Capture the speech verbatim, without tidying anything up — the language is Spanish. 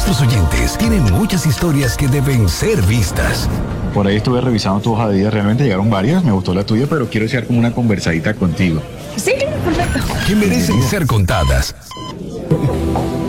Nuestros oyentes tienen muchas historias que deben ser vistas. Por ahí estuve revisando tu hoja de vida, realmente llegaron varias, me gustó la tuya, pero quiero hacer como una conversadita contigo. Sí, perfecto. Que merecen ser contadas.